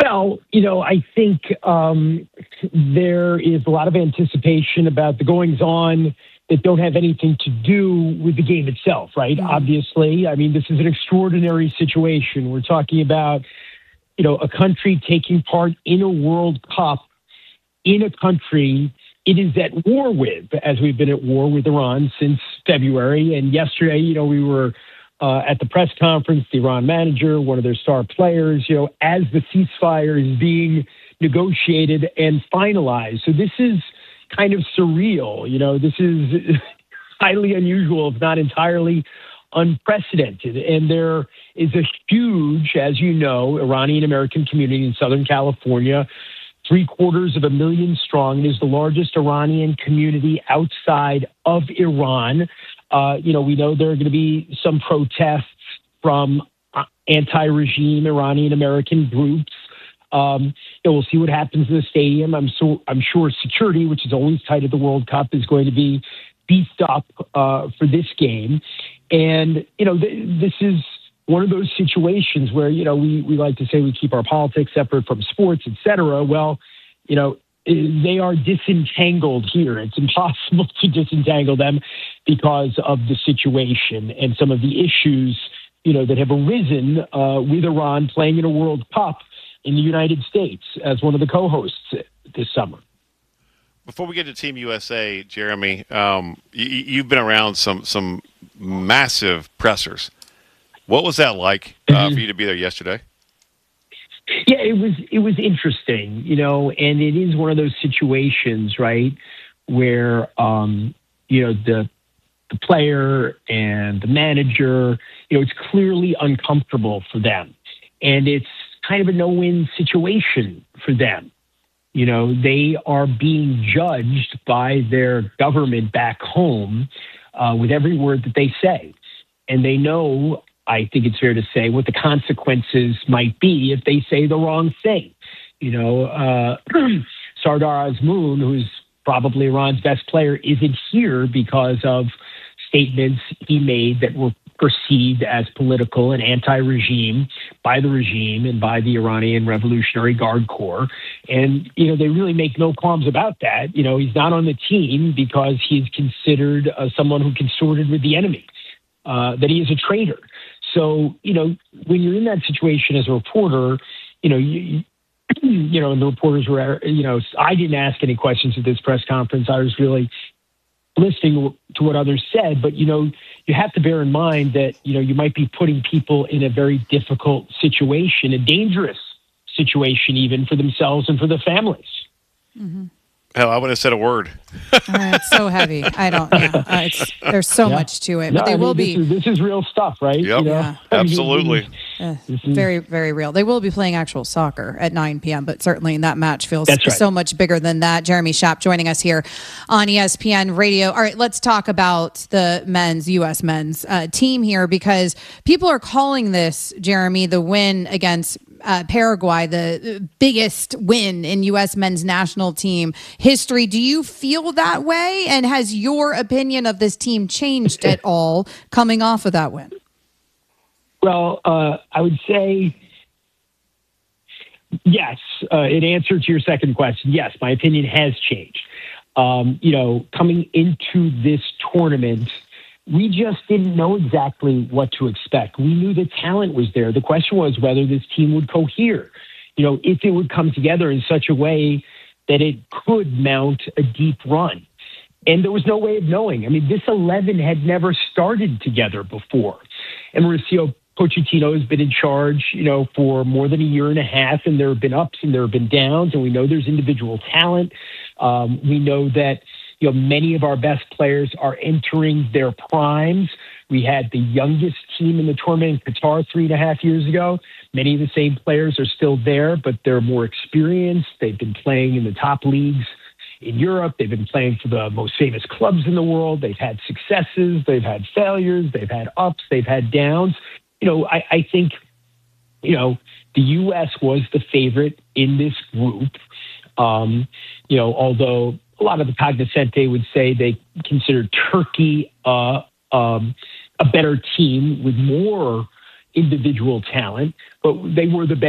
Well, I think there is a lot of anticipation about the goings-on that don't have anything to do with the game itself, right? Mm-hmm. Obviously, I mean, this is an extraordinary situation. We're talking about, a country taking part in a World Cup in a country it is at war with, as we've been at war with Iran since February. And yesterday, we were at the press conference, the Iran manager, one of their star players, as the ceasefire is being negotiated and finalized. So this is kind of surreal. This is highly unusual, if not entirely unprecedented. And there is a huge, as you know, Iranian American community in Southern California, 750,000 strong. It is the largest Iranian community outside of Iran. We know there are going to be some protests from anti-regime Iranian American groups. We'll see what happens in the stadium. I'm sure security, which is always tight at the World Cup, is going to be beefed up for this game. And, this is one of those situations where, we like to say we keep our politics separate from sports, et cetera. Well, they are disentangled here. It's impossible to disentangle them because of the situation and some of the issues, that have arisen with Iran playing in a World Cup in the United States as one of the co-hosts this summer. Before we get to Team USA, Jeremy, you've been around some massive pressers. What was that like for you to be there yesterday? Yeah, it was interesting, and it is one of those situations, right, where the player and the manager, it's clearly uncomfortable for them, and it's kind of a no-win situation for them. They are being judged by their government back home with every word that they say, and they know, I think it's fair to say, what the consequences might be if they say the wrong thing. Sardar Azmoun, who's probably Iran's best player, isn't here because of statements he made that were perceived as political and anti-regime by the regime and by the Iranian Revolutionary Guard Corps. And, they really make no qualms about that. He's not on the team because he's considered someone who consorted with the enemy, that he is a traitor. So, when you're in that situation as a reporter, and the reporters were, I didn't ask any questions at this press conference. I was really listening to what others said. But, you have to bear in mind that, you might be putting people in a very difficult situation, a dangerous situation even for themselves and for their families. Mm-hmm. Hell, I wouldn't have said a word. It's so heavy. I don't. Yeah, there's so much to it, but they will be. This is real stuff, right? Yep. Yeah, absolutely. Very, very real. They will be playing actual soccer at 9 p.m., but certainly that match feels so much bigger than that. Jeremy Schaap joining us here on ESPN Radio. All right, let's talk about the U.S. men's team here, because people are calling this, Jeremy, the win against Paraguay, the biggest win in U.S. men's national team history. Do you feel that way? And has your opinion of this team changed at all coming off of that win? Well, I would say yes. In answer to your second question, yes, my opinion has changed. Coming into this tournament, we just didn't know exactly what to expect. We knew the talent was there. The question was whether this team would cohere, if it would come together in such a way that it could mount a deep run. And there was no way of knowing. I mean, this 11 had never started together before. And Mauricio Pochettino has been in charge, for more than a year and a half, and there have been ups and there have been downs, and we know there's individual talent. We know that, many of our best players are entering their primes. We had the youngest team in the tournament in Qatar 3.5 years ago. Many of the same players are still there, but they're more experienced. They've been playing in the top leagues in Europe. They've been playing for the most famous clubs in the world. They've had successes. They've had failures. They've had ups. They've had downs. I think, the U.S. was the favorite in this group. Although a lot of the cognoscente would say they consider Turkey a better team with more individual talent, but they were the best.